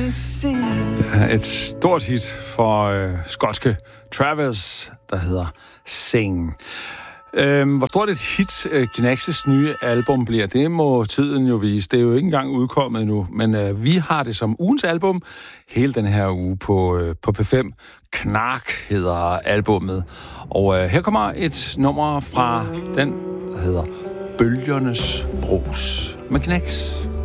Et stort hit for skotske Travis, der hedder Sing. Hvor stort et hit Knaxes nye album bliver, det må tiden jo vise. Det er jo ikke engang udkommet endnu, men vi har det som ugens album hele den her uge på P5. Knark hedder albummet. Og her kommer et nummer fra den, der hedder Bølgernes Brus med Knax.